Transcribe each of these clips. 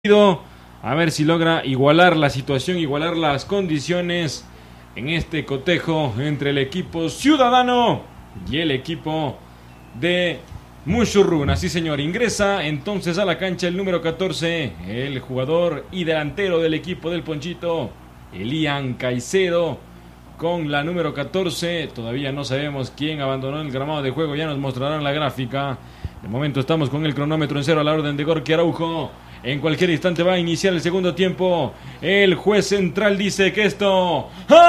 A ver si logra igualar la situación, igualar las condiciones en este cotejo entre el equipo ciudadano y el equipo de Mushurruna. Sí, señor, ingresa entonces a la cancha el número 14, el jugador y delantero del equipo del Ponchito, Elian Caicedo, con la número 14. Todavía no sabemos quién abandonó el gramado de juego, ya nos mostrarán la gráfica. De momento estamos con el cronómetro en cero a la orden de Gorky Araujo. En cualquier instante va a iniciar el segundo tiempo. El juez central dice que esto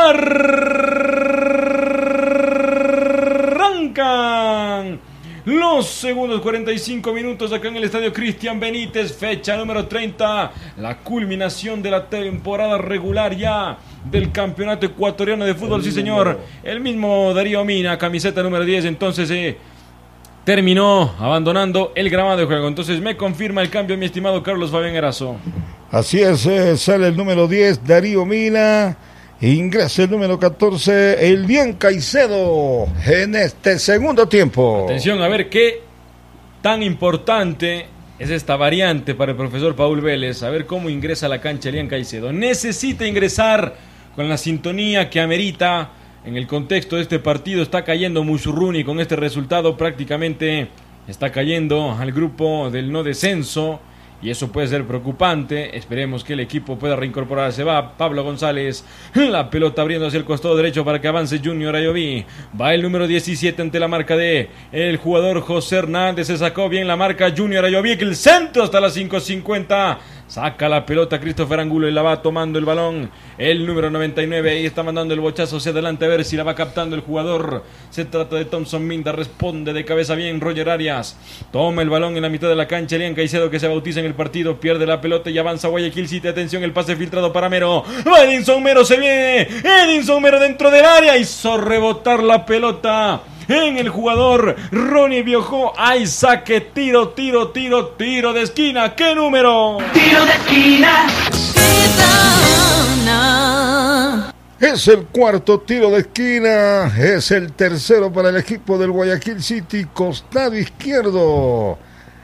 arrancan los segundos 45 minutos acá en el estadio Cristian Benítez, fecha número 30, la culminación de la temporada regular ya del campeonato ecuatoriano de fútbol. Sí, señor, el mismo Darío Mina, camiseta número 10, entonces terminó abandonando el gramado de juego. Entonces me confirma el cambio, mi estimado Carlos Fabián Erazo. Así es, sale el número 10, Darío Mina, ingresa el número 14, Elian Caicedo, en este segundo tiempo. Atención, a ver qué tan importante es esta variante para el profesor Paul Vélez, a ver cómo ingresa a la cancha Elian Caicedo. Necesita ingresar con la sintonía que amerita. En el contexto de este partido está cayendo Mushurruna y con este resultado prácticamente está cayendo al grupo del no descenso y eso puede ser preocupante. Esperemos que el equipo pueda reincorporarse. Va Pablo González, la pelota abriendo hacia el costado derecho para que avance Junior Ayoví. Va el número 17 ante la marca de el jugador José Hernández. Se sacó bien la marca Junior Ayoví, el centro hasta las 5:50. Saca la pelota Christopher Angulo y la va tomando el balón el número 99 y está mandando el bochazo hacia adelante a ver si la va captando el jugador. Se trata de Thompson Minda, responde de cabeza bien Roger Arias. Toma el balón en la mitad de la cancha Elian Caicedo, que se bautiza en el partido, pierde la pelota y avanza Guayaquil City. Atención, el pase filtrado para Mero. Va Edinson Mero, se viene Edinson Mero dentro del área, hizo rebotar la pelota en el jugador Ronnie Biojó. Hay saque, tiro de esquina. ¿Qué número? Tiro de esquina. Es el cuarto tiro de esquina, es el tercero para el equipo del Guayaquil City, costado izquierdo.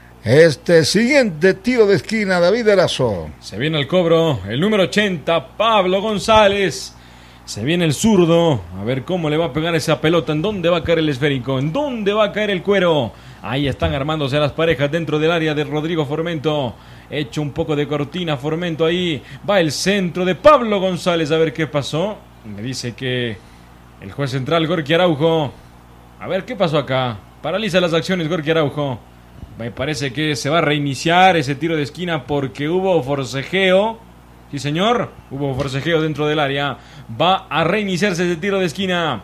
Este siguiente tiro de esquina, David Erazo. Se viene el cobro, el número 80, Pablo González. Se viene el zurdo, a ver cómo le va a pegar esa pelota, en dónde va a caer el esférico, en dónde va a caer el cuero. Ahí están armándose las parejas dentro del área de Rodrigo Formento. Hecho un poco de cortina Formento ahí. Va el centro de Pablo González, a ver qué pasó. Me dice que el juez central, Gorky Araujo. A ver qué pasó acá. Paraliza las acciones Gorky Araujo. Me parece que se va a reiniciar ese tiro de esquina porque hubo forcejeo. Sí, señor, hubo forcejeo dentro del área. Va a reiniciarse ese tiro de esquina.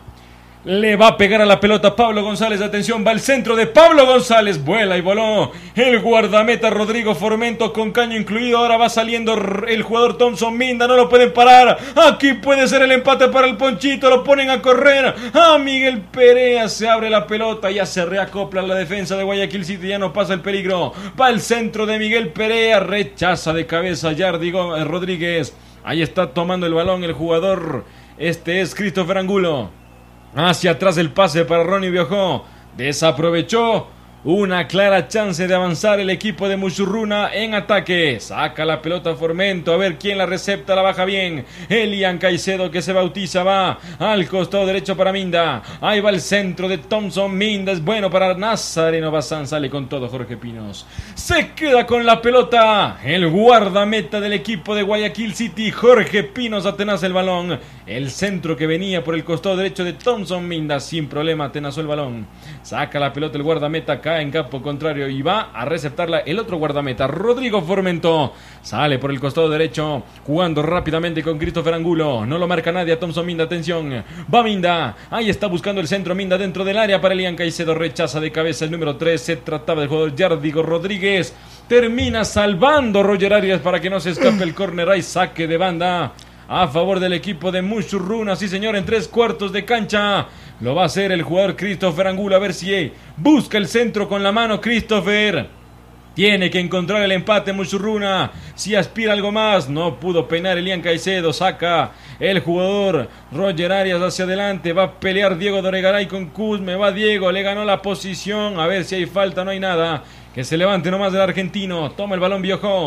Le va a pegar a la pelota Pablo González. Atención, va el centro de Pablo González. Vuela y voló el guardameta Rodrigo Formento con caño incluido. Ahora va saliendo el jugador Thompson Minda. No lo pueden parar. Aquí puede ser el empate para el Ponchito. Lo ponen a correr. Miguel Perea se abre la pelota. Ya se reacopla la defensa de Guayaquil City. Ya no pasa el peligro. Va el centro de Miguel Perea. Rechaza de cabeza Yardi Rodríguez. Ahí está tomando el balón el jugador. Este es Christopher Angulo. Hacia atrás el pase para Ronnie Biojó. Desaprovechó una clara chance de avanzar el equipo de Mushurruna en ataque. Saca la pelota Formento. A ver quién la recepta. La baja bien. Elian Caicedo, que se bautiza. Va al costado derecho para Minda. Ahí va el centro de Thompson Minda. Es bueno para Nazareno Bazán. Sale con todo Jorge Pinos. Se queda con la pelota el guardameta del equipo de Guayaquil City, Jorge Pinos. Atenaza el balón. El centro que venía por el costado derecho de Thompson Minda. Sin problema atenazó el balón. Saca la pelota el guardameta acá en campo contrario y va a receptarla el otro guardameta, Rodrigo Formento. Sale por el costado derecho, jugando rápidamente con Christopher Angulo. No lo marca nadie a Thompson Minda. Atención, va Minda. Ahí está buscando el centro Minda dentro del área para Elian Caicedo. Rechaza de cabeza el número 3. Se trataba del jugador Yardigo Rodríguez. Termina salvando Roger Arias para que no se escape el córner. Hay saque de banda a favor del equipo de Mushurruna. Sí, señor, en 3/4 de cancha. Lo va a hacer el jugador Christopher Angulo. A ver si busca el centro con la mano Christopher. Tiene que encontrar el empate Mushurruna. Si aspira algo más. No pudo peinar Elian Caicedo. Saca el jugador Roger Arias hacia adelante. Va a pelear Diego Doregaray con Cusme. Va Diego. Le ganó la posición. A ver si hay falta. No hay nada. Que se levante nomás del argentino. Toma el balón Biojó.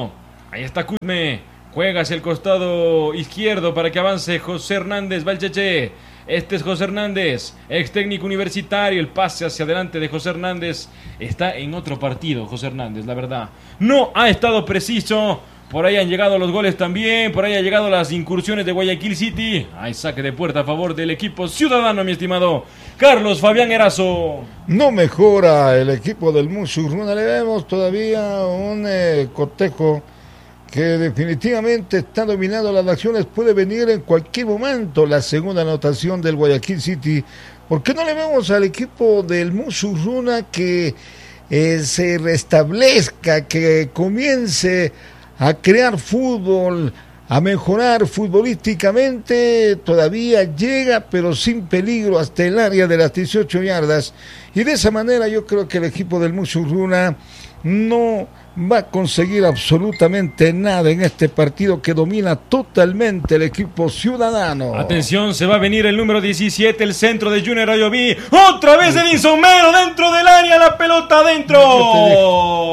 Ahí está Cudme. Juega hacia el costado izquierdo para que avance José Hernández Valcheche. Este es José Hernández, ex técnico universitario. El pase hacia adelante de José Hernández. Está en otro partido José Hernández, la verdad. No ha estado preciso. Por ahí han llegado los goles también. Por ahí han llegado las incursiones de Guayaquil City. Hay saque de puerta a favor del equipo ciudadano, mi estimado Carlos Fabián Erazo. No mejora el equipo del Musurruna. Le vemos todavía un cotejo que definitivamente está dominando las acciones. Puede venir en cualquier momento la segunda anotación del Guayaquil City. ¿Por qué no le vemos al equipo del Musurruna que se restablezca, que comience a crear fútbol, a mejorar futbolísticamente? Todavía llega, pero sin peligro, hasta el área de las 18 yardas. Y de esa manera yo creo que el equipo del Musurruna no va a conseguir absolutamente nada en este partido que domina totalmente el equipo ciudadano. Atención, se va a venir el número 17, el centro de Junior Ayoví. Otra vez Edinson Mero dentro del área, la pelota adentro.